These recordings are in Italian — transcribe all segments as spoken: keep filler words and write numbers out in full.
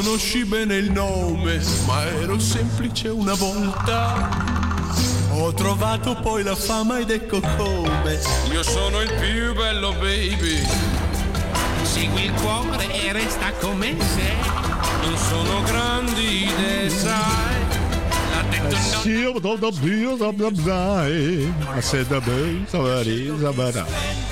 Conosci bene il nome, ma ero semplice una volta. Ho trovato poi la fama ed ecco come. Io sono il più bello, baby. Segui il cuore e resta come sei. Non sono grandi idee, sai. L'ha detto Sì, io do da Dio, da da dai. Ma se da bei, savari, sabara.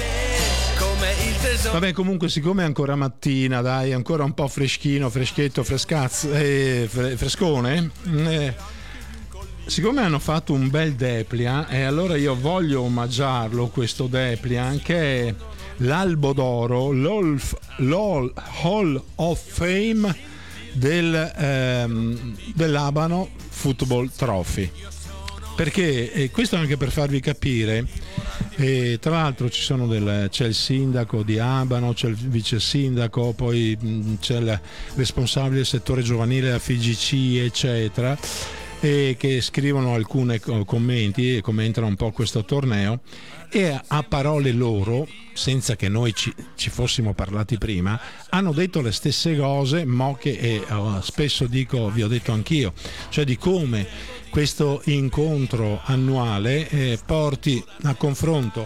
Vabbè, comunque, siccome è ancora mattina, dai, ancora un po' freschino, freschetto, frescazzo, eh, fre- frescone, eh, siccome hanno fatto un bel Deplian, e allora io voglio omaggiarlo, questo Deplian, che è l'albo d'oro, l'Hall, l'Hall, Hall of Fame del, ehm, dell'Abano Football Trophy. Perché eh, questo anche per farvi capire, eh, tra l'altro ci sono del, c'è il sindaco di Abano, c'è il vice sindaco, poi mh, c'è il responsabile del settore giovanile della F G C, eccetera, e che scrivono alcuni commenti e commentano un po' questo torneo, e a parole loro, senza che noi ci, ci fossimo parlati prima, hanno detto le stesse cose, mo che eh, spesso dico, vi ho detto anch'io, cioè di come questo incontro annuale eh, porti a confronto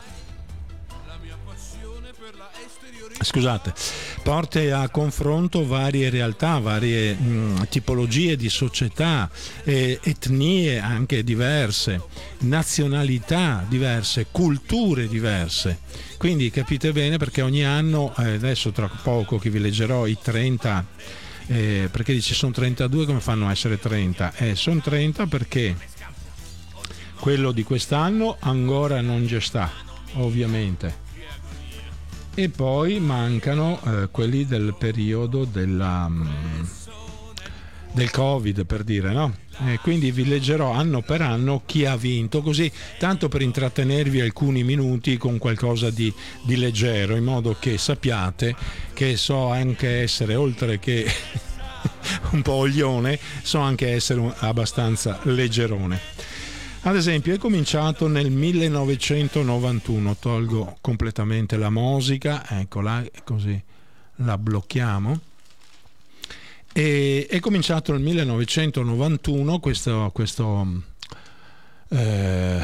scusate porti a confronto varie realtà, varie mh, tipologie di società, eh, etnie anche diverse, nazionalità diverse, culture diverse. Quindi capite bene perché ogni anno, eh, adesso tra poco che vi leggerò i trenta, eh, perché dice sono trentadue, come fanno a essere trenta? Eh, sono trenta perché quello di quest'anno ancora non ci sta, ovviamente. E poi mancano eh, quelli del periodo della, um, del Covid, per dire, no? E quindi vi leggerò anno per anno chi ha vinto, così tanto per intrattenervi alcuni minuti con qualcosa di, di leggero, in modo che sappiate che so anche essere, oltre che un po' oglione, so anche essere un, abbastanza leggerone. Ad esempio è cominciato nel millenovecentonovantuno, tolgo completamente la musica, eccola, così la blocchiamo. E è cominciato nel millenovecentonovantuno questo, questo eh,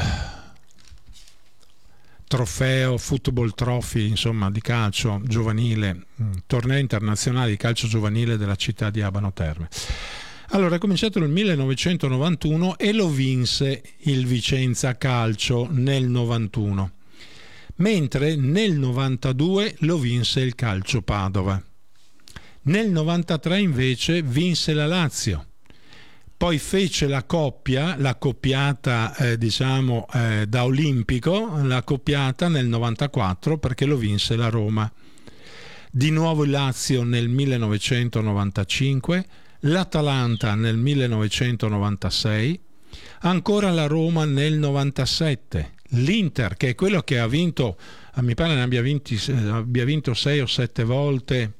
trofeo, Football Trophy, insomma, di calcio giovanile, torneo internazionale di calcio giovanile della città di Abano Terme. Allora, è cominciato nel millenovecentonovantuno e lo vinse il Vicenza Calcio nel novantuno, mentre nel novantadue lo vinse il Calcio Padova. Nel novantatré invece vinse la Lazio. Poi fece la coppia, la coppiata eh, diciamo eh, da olimpico, la coppiata nel novantaquattro perché lo vinse la Roma. Di nuovo il Lazio nel millenovecentonovantacinque, l'Atalanta nel millenovecentonovantasei, ancora la Roma nel novantasette, l'Inter, che è quello che ha vinto, mi pare ne abbia, vinti, abbia vinto sei o sette volte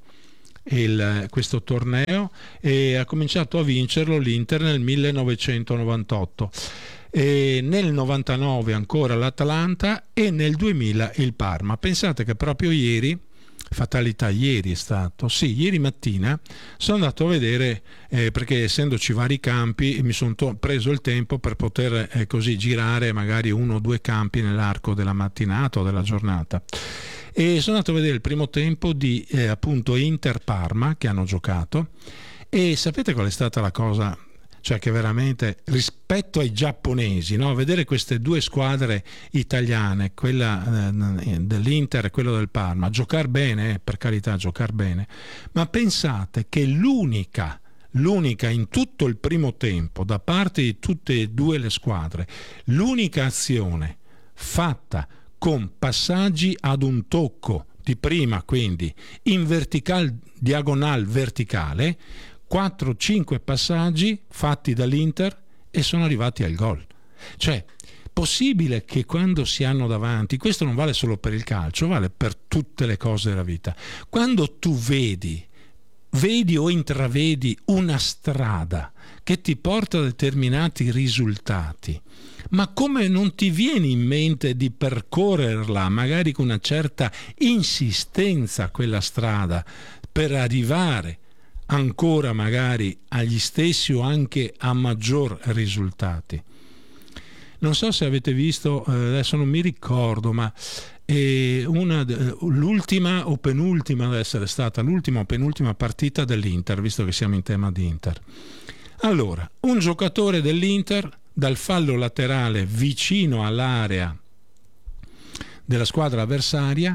il, questo torneo, e ha cominciato a vincerlo l'Inter nel millenovecentonovantotto, e nel novantanove ancora l'Atalanta e nel duemila il Parma. Pensate che proprio ieri, fatalità, ieri è stato, sì, ieri mattina sono andato a vedere, eh, perché essendoci vari campi mi sono to- preso il tempo per poter eh, così girare magari uno o due campi nell'arco della mattinata o della giornata, e sono andato a vedere il primo tempo di eh, appunto Inter-Parma che hanno giocato, e sapete qual è stata la cosa? Cioè che veramente rispetto ai giapponesi, no? Vedere queste due squadre italiane, quella eh, dell'Inter e quella del Parma, giocare bene, eh, per carità, giocare bene, ma pensate che l'unica, l'unica in tutto il primo tempo da parte di tutte e due le squadre, l'unica azione fatta con passaggi ad un tocco di prima, quindi in vertical, diagonal verticale, quattro cinque passaggi fatti dall'Inter e sono arrivati al gol. Cioè, possibile che quando si hanno davanti, questo non vale solo per il calcio, vale per tutte le cose della vita, quando tu vedi vedi o intravedi una strada che ti porta a determinati risultati, ma come non ti viene in mente di percorrerla magari con una certa insistenza quella strada per arrivare ancora magari agli stessi o anche a maggior risultati. Non so se avete visto, eh, adesso non mi ricordo, ma eh, una, l'ultima o penultima deve essere stata l'ultima o penultima partita dell'Inter, visto che siamo in tema di Inter. Allora, un giocatore dell'Inter dal fallo laterale vicino all'area della squadra avversaria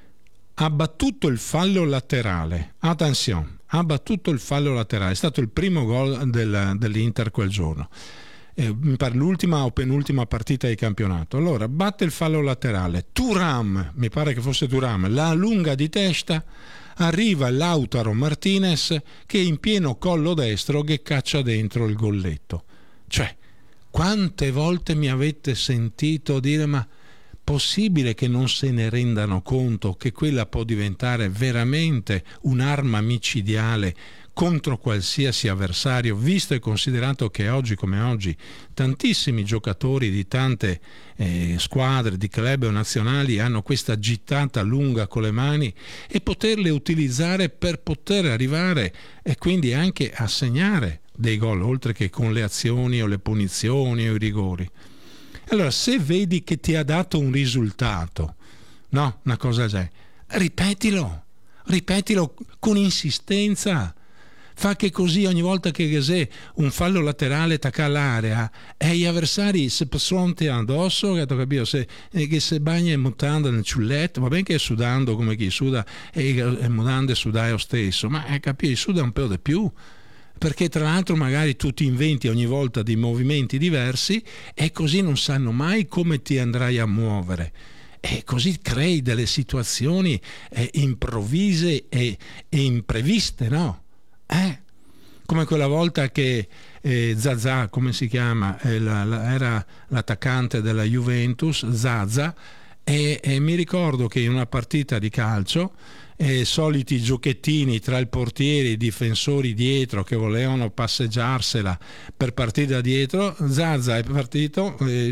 ha battuto il fallo laterale. Attenzione, ha battuto il fallo laterale, è stato il primo gol del, dell'Inter quel giorno. Eh, per l'ultima o penultima partita di campionato. Allora batte il fallo laterale, Thuram, mi pare che fosse Thuram, la allunga di testa, arriva Lautaro Martinez che in pieno collo destro che caccia dentro il golletto. Cioè, quante volte mi avete sentito dire: ma possibile che non se ne rendano conto che quella può diventare veramente un'arma micidiale contro qualsiasi avversario, visto e considerato che oggi come oggi tantissimi giocatori di tante eh, squadre, di club o nazionali hanno questa gittata lunga con le mani e poterle utilizzare per poter arrivare e quindi anche a segnare dei gol, oltre che con le azioni o le punizioni o i rigori. Allora, se vedi che ti ha dato un risultato, no, una cosa già, ripetilo, ripetilo con insistenza. Fa che così ogni volta che c'è un fallo laterale attacca l'area e gli avversari si pronti addosso, capito? Se, che se bagna in mutanda nel ciulletto, va bene che è sudando come chi suda e, e mutande e sudai lo stesso, ma eh, capisci, suda un po' di più, perché tra l'altro magari tu ti inventi ogni volta dei movimenti diversi e così non sanno mai come ti andrai a muovere. E così crei delle situazioni eh, improvvise e, e impreviste, no? Eh, come quella volta che eh, Zaza, come si chiama, eh, la, la, era l'attaccante della Juventus, Zaza, e, e mi ricordo che in una partita di calcio eh, soliti giochettini tra il portiere e i difensori dietro che volevano passeggiarsela per partire da dietro, Zaza è partito eh,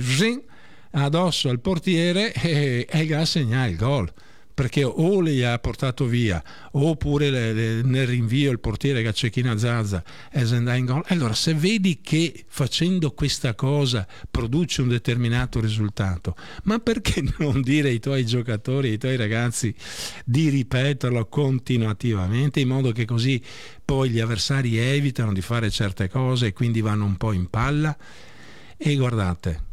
addosso al portiere e, e gli ha segnato il gol, perché o gli ha portato via oppure le, le, nel rinvio il portiere che cecchina Zaza e se andà in gol. Allora, se vedi che facendo questa cosa produce un determinato risultato, ma perché non dire ai tuoi giocatori, ai tuoi ragazzi di ripeterlo continuativamente, in modo che così poi gli avversari evitano di fare certe cose e quindi vanno un po' in palla? E guardate,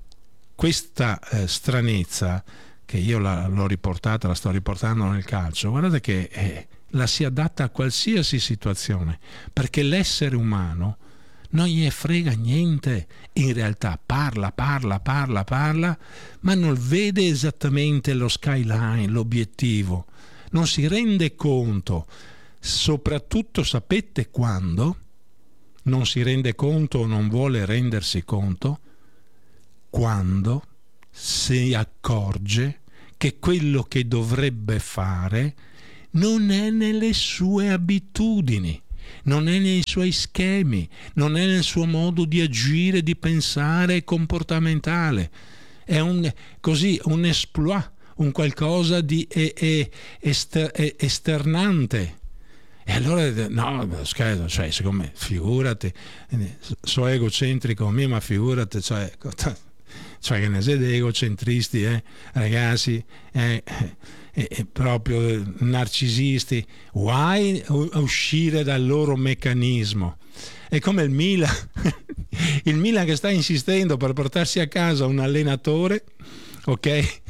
questa eh, stranezza che io la, l'ho riportata, la sto riportando nel calcio, guardate che eh, la si adatta a qualsiasi situazione, perché l'essere umano non gliene frega niente, in realtà parla, parla, parla, parla, ma non vede esattamente lo skyline, l'obiettivo, non si rende conto, soprattutto sapete quando non si rende conto o non vuole rendersi conto? Quando si accorge che quello che dovrebbe fare non è nelle sue abitudini, non è nei suoi schemi, non è nel suo modo di agire, di pensare comportamentale. È un, così, un exploit, un qualcosa di e, e, ester, e, esternante. E allora, no, scherzo, cioè, secondo me, figurati, so egocentrico mio, ma figurati, cioè... cioè che ne siete egocentristi, eh? Ragazzi, eh, eh, eh, proprio narcisisti, guai a uscire dal loro meccanismo. È come il Milan, il Milan che sta insistendo per portarsi a casa un allenatore, ok?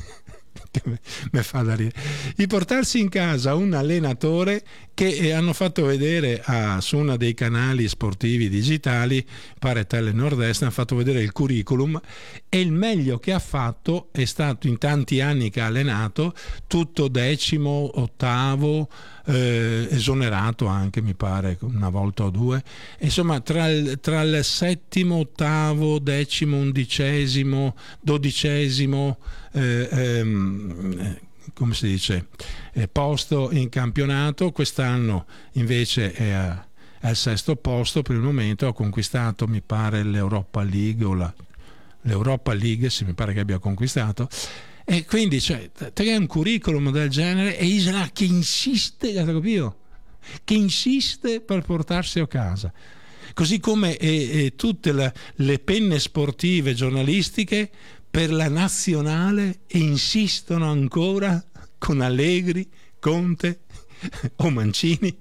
Mi fa da ridere, di portarsi in casa un allenatore che hanno fatto vedere a, su uno dei canali sportivi digitali, pare Tele Nord-Est, hanno fatto vedere il curriculum e il meglio che ha fatto è stato, in tanti anni che ha allenato, tutto decimo, ottavo, eh, esonerato anche mi pare una volta o due, insomma tra il, tra il settimo, ottavo, decimo, undicesimo, dodicesimo eh, ehm, come si dice, eh, posto in campionato. Quest'anno invece è, a, è al sesto posto per il momento, ha conquistato mi pare l'Europa League o la, l'Europa League, se mi pare che abbia conquistato, e quindi cioè, te hai un curriculum del genere e Isla che insiste, capito? che insiste per portarsi a casa. Così come eh, eh, tutte la, le penne sportive giornalistiche per la nazionale insistono ancora con Allegri, Conte o Mancini.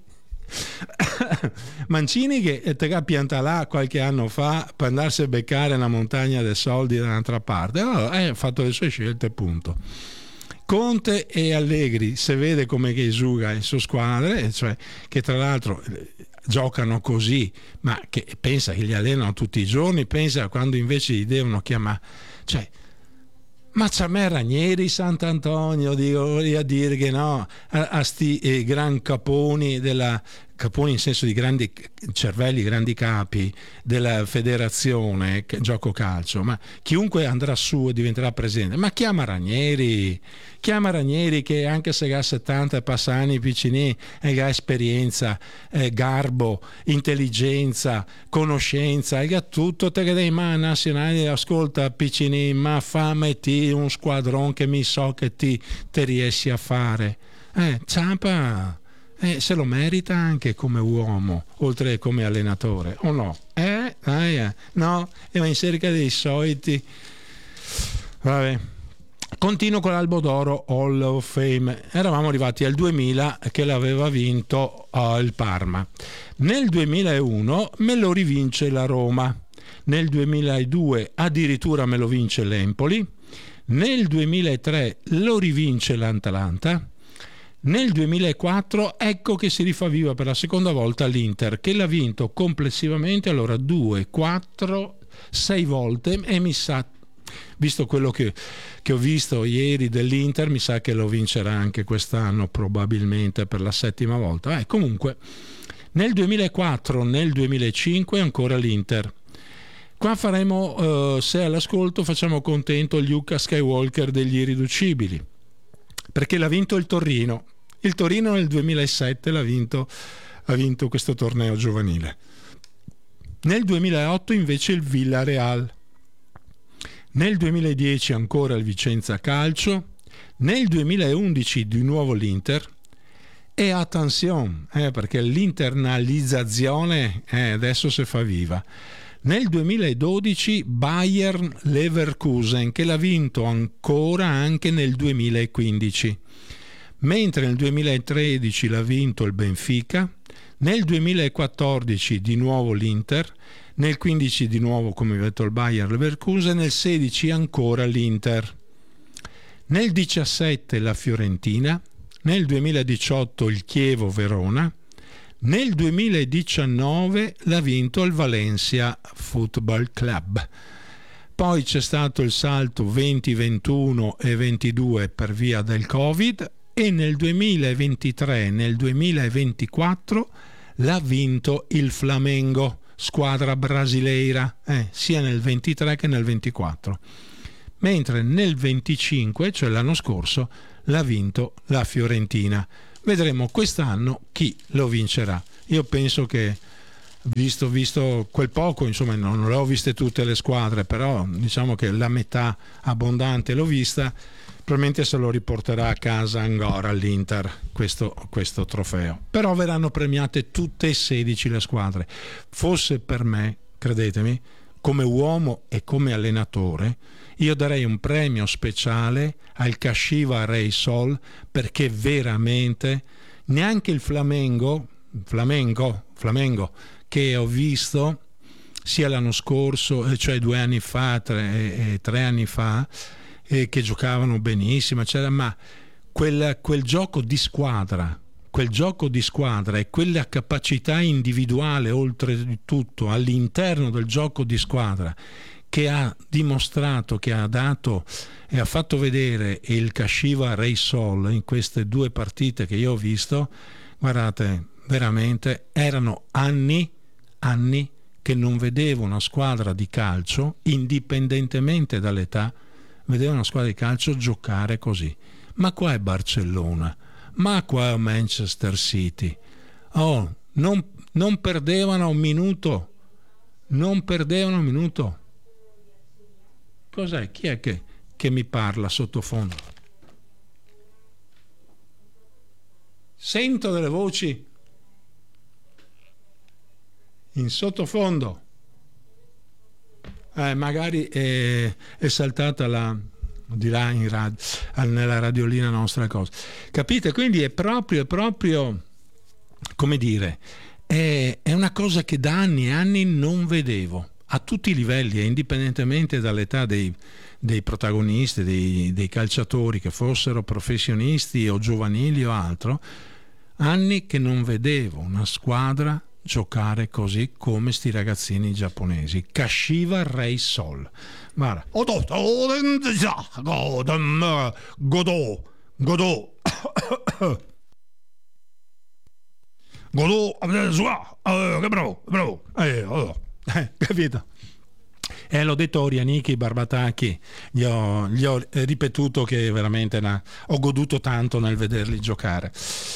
Mancini che te pianta là qualche anno fa per andarsi a beccare una montagna dei soldi da un'altra parte, allora, eh, ha fatto le sue scelte, punto. Conte e Allegri, se vede come che esuga le sue squadre, cioè che tra l'altro giocano così, ma che pensa che li allenano tutti i giorni, pensa quando invece gli devono chiamare, cioè ma c'è me Ranieri, Sant'Antonio, dico a dire che no, a, a sti eh, gran caponi della caponi in senso di grandi cervelli, grandi capi della federazione gioco calcio, ma chiunque andrà su e diventerà presidente, ma chiama Ranieri, chiama Ranieri che anche se ha settanta e passa anni piccini e ha esperienza, eh, garbo, intelligenza, conoscenza, e ha tutto, te che dei ma nazionali, ascolta piccini, ma fammi un squadron che mi so che ti te riesci a fare, eh, ciampa. Eh, se lo merita anche come uomo, oltre che come allenatore, o no? Eh, dai, eh. No, e va in cerca dei soliti. Vabbè. Continuo con l'Albo d'Oro Hall of Fame. Eravamo arrivati al duemila che l'aveva vinto uh, il Parma. Nel duemilauno me lo rivince la Roma. Nel duemiladue addirittura me lo vince l'Empoli. Nel duemilatré lo rivince l'Atalanta. Nel duemilaquattro ecco che si rifà viva per la seconda volta l'Inter, che l'ha vinto complessivamente allora due, quattro, sei volte, e mi sa, visto quello che, che ho visto ieri dell'Inter, mi sa che lo vincerà anche quest'anno probabilmente per la settima volta. Eh, comunque nel duemilaquattro, nel duemilacinque ancora l'Inter. Qua faremo, uh, se all'ascolto facciamo contento Luca Skywalker degli Irriducibili, perché l'ha vinto il Torino. Il Torino nel duemilasette l'ha vinto, ha vinto questo torneo giovanile. Nel duemilaotto invece il Villarreal. Nel duemiladieci ancora il Vicenza Calcio. Nel duemilaundici di nuovo l'Inter. E attenzione, eh, perché l'internalizzazione eh, adesso si fa viva. Nel duemiladodici Bayern Leverkusen, che l'ha vinto ancora anche nel duemilaquindici, mentre nel duemilatredici l'ha vinto il Benfica, nel duemilaquattordici di nuovo l'Inter, nel quindici di nuovo, come ho detto, il Bayern Leverkusen, nel sedici ancora l'Inter, nel diciassette la Fiorentina, nel duemiladiciotto il Chievo Verona, nel duemiladiciannove l'ha vinto il Valencia Football Club. Poi c'è stato il salto venti, ventuno e ventidue per via del Covid, e nel duemilaventitré e nel duemilaventiquattro l'ha vinto il Flamengo, squadra brasileira, eh, sia nel ventitré che nel ventiquattro. Mentre nel venticinque, cioè l'anno scorso, l'ha vinto la Fiorentina. Vedremo quest'anno chi lo vincerà. Io penso che, visto, visto quel poco, insomma non le ho viste tutte le squadre, però diciamo che la metà abbondante l'ho vista, probabilmente se lo riporterà a casa ancora l'Inter questo, questo trofeo. Però verranno premiate tutte e sedici le squadre. Fosse per me, credetemi, come uomo e come allenatore, io darei un premio speciale al Kashiwa Reysol, perché veramente neanche il Flamengo, Flamengo, Flamengo che ho visto sia l'anno scorso, cioè due anni fa, tre, eh, tre anni fa, eh, che giocavano benissimo, c'era, ma quel, quel gioco di squadra, quel gioco di squadra e quella capacità individuale oltretutto all'interno del gioco di squadra che ha dimostrato, che ha dato e ha fatto vedere il Kashiwa Reysol in queste due partite che io ho visto, guardate, veramente erano anni, anni che non vedevo una squadra di calcio, indipendentemente dall'età, vedevo una squadra di calcio giocare così. Ma qua è Barcellona, ma qua è Manchester City. Oh, non, non perdevano un minuto, non perdevano un minuto. Cos'è? Chi è che, che mi parla sottofondo? Sento delle voci. in sottofondo eh, magari è, è saltata la di là in radio, nella radiolina nostra cosa, capite? Quindi è proprio, è proprio come dire, è, è una cosa che da anni e anni non vedevo a tutti i livelli, e indipendentemente dall'età dei, dei protagonisti, dei, dei calciatori, che fossero professionisti o giovanili o altro, anni che non vedevo una squadra giocare così come sti ragazzini giapponesi. Kashiwa Reysol, guarda, Godò Godò Godò, che bravo, bravo, eh, oh. eh, capito? E eh, l'ho detto a Orianichi Barbatacchi, gli ho, gli ho ripetuto che veramente una, ho goduto tanto nel vederli giocare.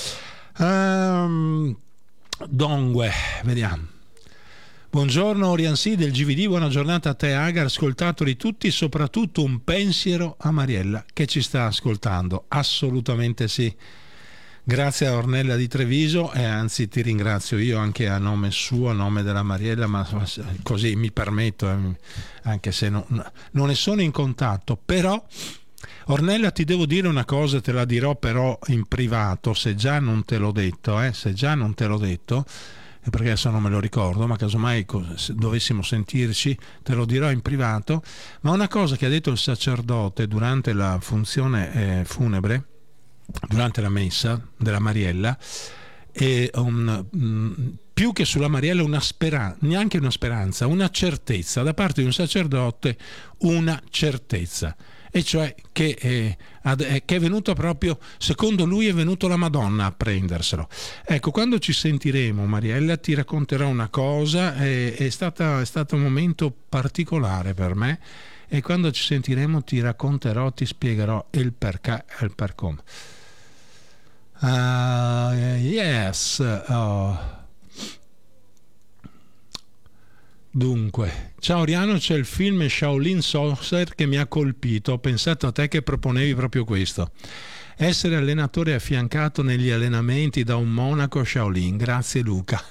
Um, Dunque, vediamo. Buongiorno Oriansi del G V D, buona giornata a te Agar, ascoltatori tutti, soprattutto un pensiero a Mariella che ci sta ascoltando, assolutamente sì. Grazie a Ornella di Treviso, e anzi ti ringrazio io anche a nome suo, a nome della Mariella, ma così mi permetto, eh, anche se non, non ne sono in contatto, però Ornella ti devo dire una cosa, te la dirò però in privato, se già non te l'ho detto, eh, se già non te l'ho detto, perché adesso non me lo ricordo, ma casomai se dovessimo sentirci te lo dirò in privato, ma una cosa che ha detto il sacerdote durante la funzione eh, funebre, durante la messa della Mariella, è un, mh, più che sulla Mariella una speranza, neanche una speranza, una certezza da parte di un sacerdote, una certezza, e cioè che, eh, ad, che è venuto proprio, secondo lui è venuto la Madonna a prenderselo. Ecco, quando ci sentiremo Mariella ti racconterò una cosa, eh, è, stata, è stato un momento particolare per me, e quando ci sentiremo ti racconterò, ti spiegherò il perché e il per come. Uh, yes. Oh. Dunque, ciao Oriano, c'è il film Shaolin Saucer che mi ha colpito, ho pensato a te che proponevi proprio questo, essere allenatore affiancato negli allenamenti da un monaco Shaolin. Grazie Luca.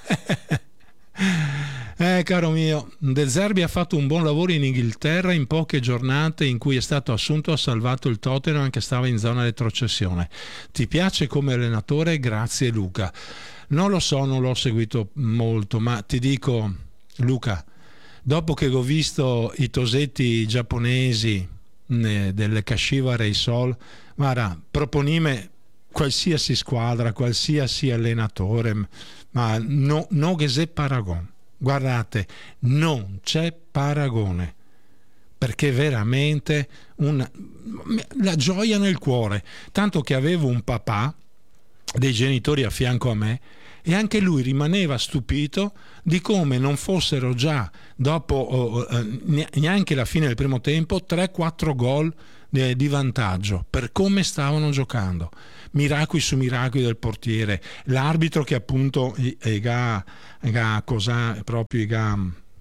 Eh, caro mio, De Zerbi ha fatto un buon lavoro in Inghilterra in poche giornate in cui è stato assunto, ha salvato il Tottenham che stava in zona retrocessione. Ti piace come allenatore? Grazie Luca. Non lo so, non l'ho seguito molto, ma ti dico Luca, dopo che ho visto i tosetti giapponesi eh, del Kashiwa Reysol, guarda, proponime qualsiasi squadra, qualsiasi allenatore, ma no, no che c'è paragone. Guardate, non c'è paragone, perché veramente una, la gioia nel cuore, tanto che avevo un papà, dei genitori a fianco a me, e anche lui rimaneva stupito di come non fossero già dopo oh, eh, neanche la fine del primo tempo tre quattro gol di, di vantaggio, per come stavano giocando, miracoli su miracoli del portiere, l'arbitro che appunto ga, ga cosa proprio ga,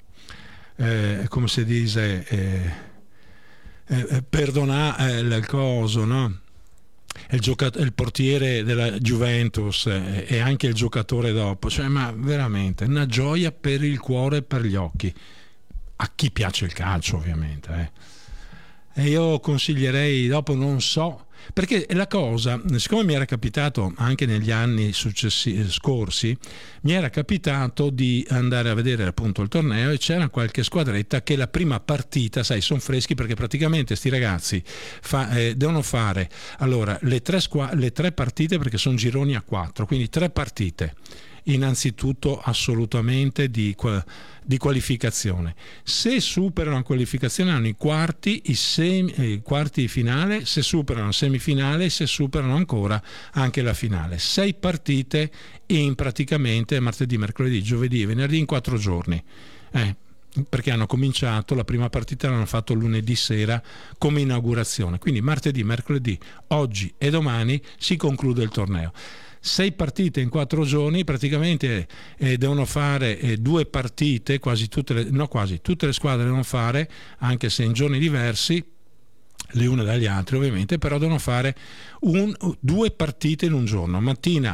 eh, come si dice eh, eh, perdona eh, il coso, no? Il, giocat- il portiere della Juventus eh, e anche il giocatore dopo, cioè, ma veramente una gioia per il cuore e per gli occhi, a chi piace il calcio ovviamente, eh. E io consiglierei, dopo non so, perché la cosa, siccome mi era capitato anche negli anni successi- scorsi, mi era capitato di andare a vedere appunto il torneo, e c'era qualche squadretta che la prima partita, sai, sono freschi, perché praticamente sti ragazzi fa, eh, devono fare allora le tre, squa- le tre partite, perché sono gironi a quattro, quindi tre partite innanzitutto assolutamente di, di qualificazione. Se superano la qualificazione hanno i quarti, i, semi, i quarti di finale, se superano la semifinale, se superano ancora anche la finale. Sei partite in praticamente martedì, mercoledì, giovedì e venerdì, in quattro giorni. Eh, perché hanno cominciato, la prima partita l'hanno fatto lunedì sera come inaugurazione, quindi martedì, mercoledì, oggi e domani si conclude il torneo. Sei partite in quattro giorni, praticamente eh, devono fare eh, due partite, quasi tutte le, no quasi tutte le squadre devono fare, anche se in giorni diversi, le une dagli altri ovviamente, però devono fare un, due partite in un giorno, mattina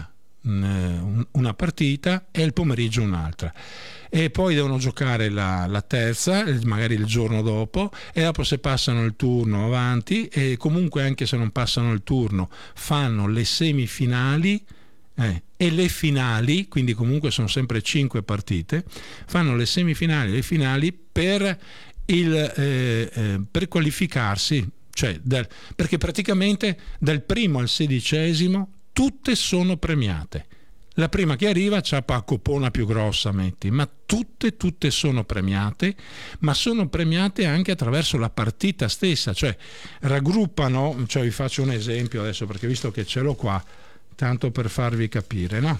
una partita e il pomeriggio un'altra, e poi devono giocare la, la terza magari il giorno dopo, e dopo se passano il turno avanti, e comunque anche se non passano il turno fanno le semifinali eh, e le finali, quindi comunque sono sempre cinque partite, fanno le semifinali e le finali per, il, eh, eh, per qualificarsi, cioè dal, perché praticamente dal primo al sedicesimo tutte sono premiate. La prima che arriva c'ha la copona più grossa, metti, ma tutte, tutte sono premiate, ma sono premiate anche attraverso la partita stessa, cioè raggruppano, cioè vi faccio un esempio adesso perché visto che ce l'ho qua, tanto per farvi capire, no?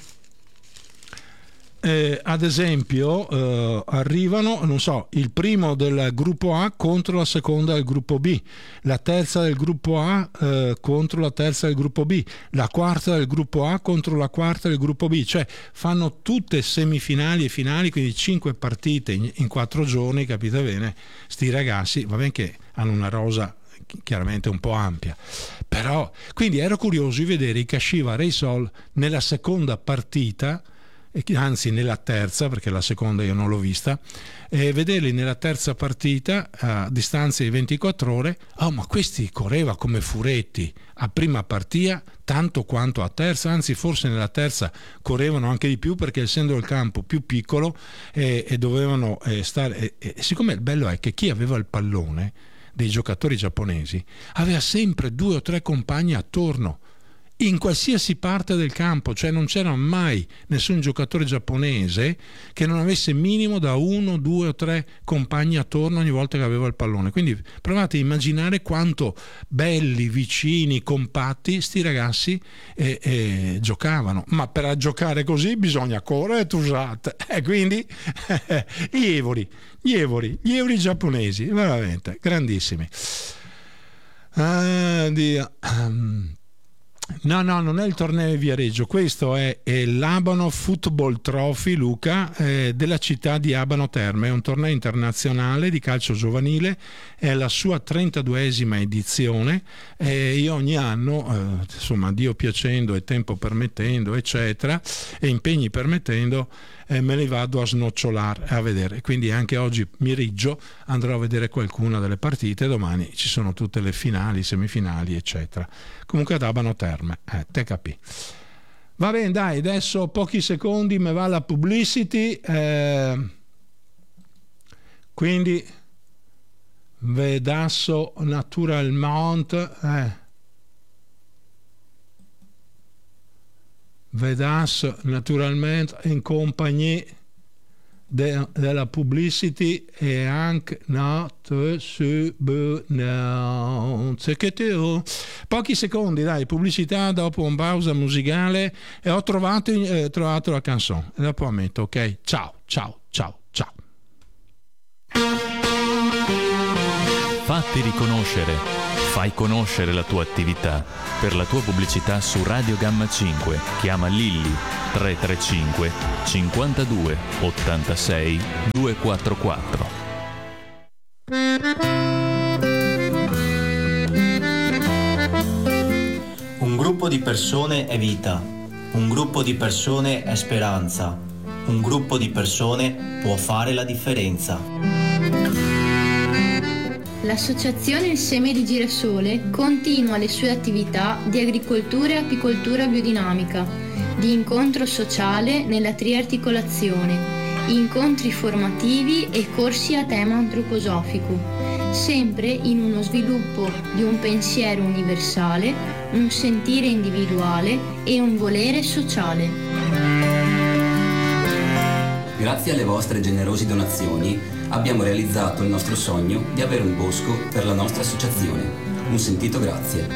Eh, ad esempio eh, arrivano, non so, il primo del gruppo A contro la seconda del gruppo B, la terza del gruppo A eh, contro la terza del gruppo B, la quarta del gruppo A contro la quarta del gruppo B, cioè fanno tutte semifinali e finali, quindi cinque partite in, in quattro giorni, capite bene? Sti ragazzi, va bene che hanno una rosa chiaramente un po' ampia, però quindi ero curioso di vedere i Kashiwa Reysol nella seconda partita, anzi nella terza, perché la seconda io non l'ho vista, e vederli nella terza partita a distanza di ventiquattro ore. Oh, ma questi correva come furetti a prima partita tanto quanto a terza, anzi forse nella terza correvano anche di più, perché essendo il campo più piccolo eh, e dovevano eh, stare e, e siccome il bello è che chi aveva il pallone dei giocatori giapponesi aveva sempre due o tre compagni attorno in qualsiasi parte del campo, cioè non c'era mai nessun giocatore giapponese che non avesse minimo da uno, due o tre compagni attorno ogni volta che aveva il pallone. Quindi provate a immaginare quanto belli, vicini, compatti sti ragazzi eh, eh, giocavano, ma per giocare così bisogna correre tusate, e eh, quindi gli evori, gli evori, gli evori giapponesi, veramente grandissimi. Ah, Dio. Um, No, no, non è il torneo di Viareggio, questo è, è l'Abano Football Trophy, Luca, eh, della città di Abano Terme, è un torneo internazionale di calcio giovanile, è la sua trentaduesima edizione, e io ogni anno, eh, insomma, Dio piacendo e tempo permettendo, eccetera, e impegni permettendo, eh, me li vado a snocciolare a vedere, quindi anche oggi miriggio andrò a vedere qualcuna delle partite, domani ci sono tutte le finali, semifinali, eccetera. Comunque ad Abano Terme, eh, te capì. Va bene, dai, adesso pochi secondi me va la publicity, eh, quindi vedasso naturalmente eh, vedasso naturalmente in compagnia de, della publicity e anche notre subvenance che te pochi secondi, dai, pubblicità, dopo un pausa musicale, e ho trovato, eh, trovato la canzone e dopo ammetto, ok, ciao ciao ciao ciao. Fatti riconoscere, fai conoscere la tua attività. Per la tua pubblicità su Radio Gamma cinque chiama Lilli tre tre cinque cinquantadue ottantasei duecentoquarantaquattro. Un gruppo di persone è vita, un gruppo di persone è speranza, un gruppo di persone può fare la differenza. L'associazione Il Seme di Girasole continua le sue attività di agricoltura e apicoltura biodinamica, di incontro sociale nella triarticolazione, incontri formativi e corsi a tema antroposofico, sempre in uno sviluppo di un pensiero universale, un sentire individuale e un volere sociale. Grazie alle vostre generose donazioni abbiamo realizzato il nostro sogno di avere un bosco per la nostra associazione. Un sentito grazie.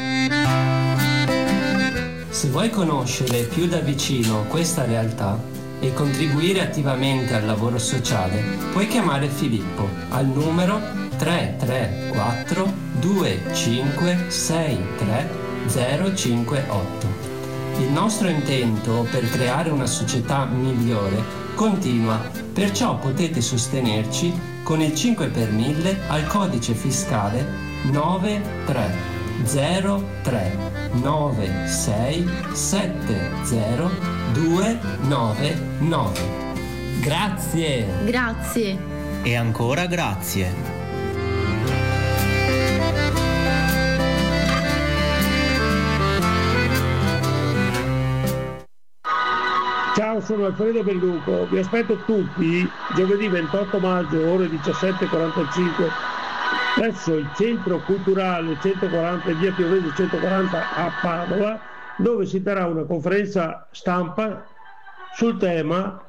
Se vuoi conoscere più da vicino questa realtà e contribuire attivamente al lavoro sociale, puoi chiamare Filippo al numero tre tre quattro due cinque sei tre zero cinque otto. Il nostro intento per creare una società migliore continua, perciò potete sostenerci con il cinque per mille al codice fiscale nove tre zero tre nove sei sette zero due nove nove. Grazie. Grazie. E ancora grazie. Ciao, sono Alfredo Belluco, vi aspetto tutti giovedì ventotto maggio ore diciassette e quarantacinque presso il Centro Culturale centoquaranta via Piovesi centoquaranta a Padova, dove si terrà una conferenza stampa sul tema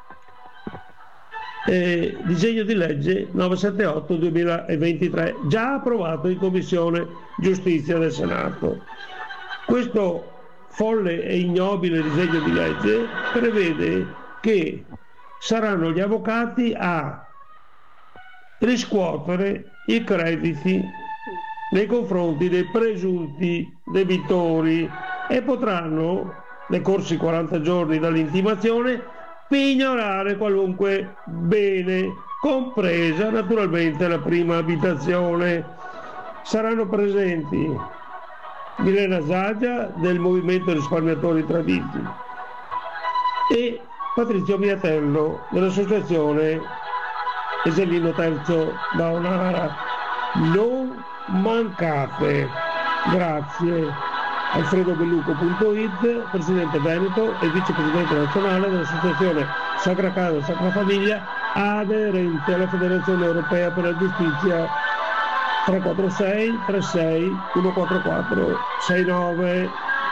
eh, disegno di legge novecentosettantotto duemilaventitré, già approvato in Commissione Giustizia del Senato. Questo folle e ignobile disegno di legge prevede che saranno gli avvocati a riscuotere i crediti nei confronti dei presunti debitori e potranno, decorsi quaranta giorni dall'intimazione, pignorare qualunque bene, compresa naturalmente la prima abitazione. Saranno presenti Milena Zaggia del Movimento Risparmiatori Traditi e Patrizio Miatello dell'Associazione Esellino Terzo da Onara. Non mancate. Grazie. alfredo belluco punto it, presidente Veneto e vicepresidente nazionale dell'Associazione Sacra Casa Sacra Famiglia, aderente alla Federazione Europea per la Giustizia. Tre quattro sei tre sei uno quattro quattro sei nove.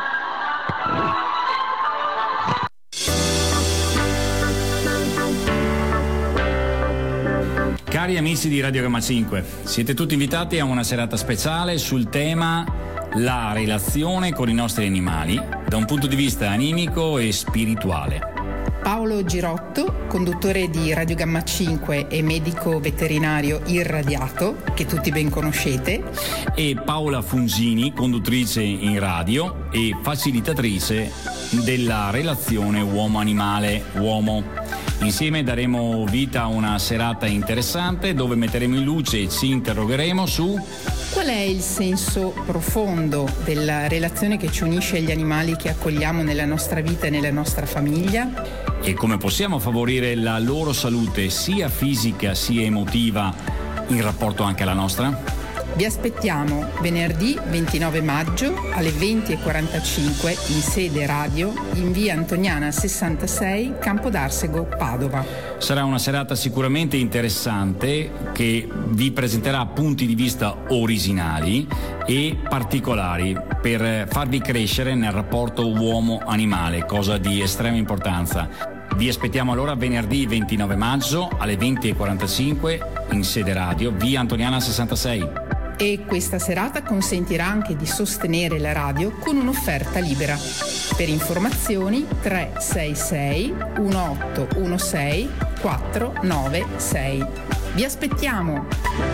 Cari amici di Radio Gamma cinque, siete tutti invitati a una serata speciale sul tema la relazione con i nostri animali da un punto di vista animico e spirituale. Paolo Girotto, conduttore di Radio Gamma cinque e medico veterinario irradiato, che tutti ben conoscete, e Paola Fungini, conduttrice in radio e facilitatrice della relazione uomo-animale-uomo. Insieme daremo vita a una serata interessante dove metteremo in luce e ci interrogheremo su qual è il senso profondo della relazione che ci unisce agli animali che accogliamo nella nostra vita e nella nostra famiglia e come possiamo favorire la loro salute sia fisica sia emotiva in rapporto anche alla nostra. Vi aspettiamo venerdì ventinove maggio alle venti e quarantacinque in sede radio in via Antoniana sessantasei, Campo d'Arsego, Padova. Sarà una serata sicuramente interessante che vi presenterà punti di vista originali e particolari per farvi crescere nel rapporto uomo-animale, cosa di estrema importanza. Vi aspettiamo allora venerdì ventinove maggio alle venti e quarantacinque in sede radio via Antoniana sessantasei. E questa serata consentirà anche di sostenere la radio con un'offerta libera. Per informazioni tre sei sei uno otto uno sei quattro nove sei. Vi aspettiamo!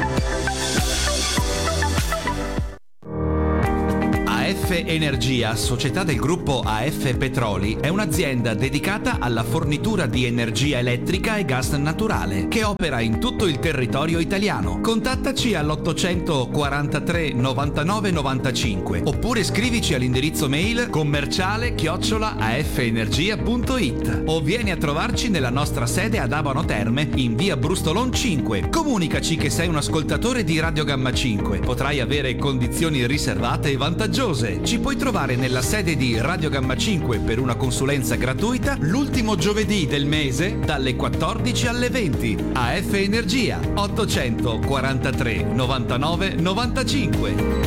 A F Energia, società del gruppo A F Petroli, è un'azienda dedicata alla fornitura di energia elettrica e gas naturale, che opera in tutto il territorio italiano. Contattaci all'ottocentoquarantatré novantanove novantacinque oppure scrivici all'indirizzo mail commerciale chiocciola afenergia punto it o vieni a trovarci nella nostra sede ad Abano Terme in via Brustolon cinque. Comunicaci che sei un ascoltatore di Radio Gamma cinque. Potrai avere condizioni riservate e vantaggiose. Ci puoi trovare nella sede di Radio Gamma cinque per una consulenza gratuita l'ultimo giovedì del mese dalle quattordici alle venti. A F Energia ottocentoquarantatré novantanove novantacinque.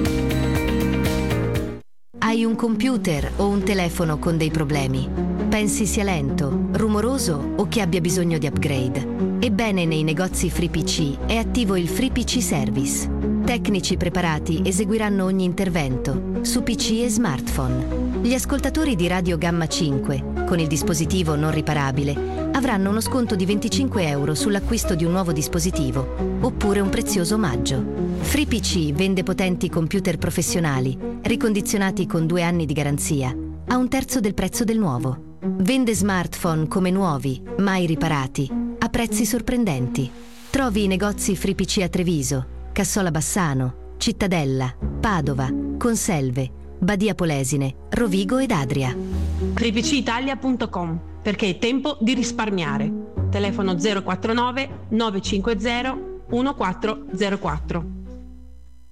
Hai un computer o un telefono con dei problemi? Pensi sia lento, rumoroso o che abbia bisogno di upgrade? Ebbene, nei negozi FreePC è attivo il FreePC Service. Tecnici preparati eseguiranno ogni intervento su P C e smartphone. Gli ascoltatori di Radio Gamma cinque, con il dispositivo non riparabile, avranno uno sconto di venticinque euro sull'acquisto di un nuovo dispositivo, oppure un prezioso omaggio. FreePC vende potenti computer professionali, ricondizionati con due anni di garanzia, a un terzo del prezzo del nuovo. Vende smartphone come nuovi, mai riparati, a prezzi sorprendenti. Trovi i negozi FreePC a Treviso, Cassola Bassano, Cittadella, Padova, Conselve, Badia Polesine, Rovigo ed Adria. Fripici Italia punto com, perché è tempo di risparmiare. Telefono zero quattro nove nove cinque zero uno quattro zero quattro.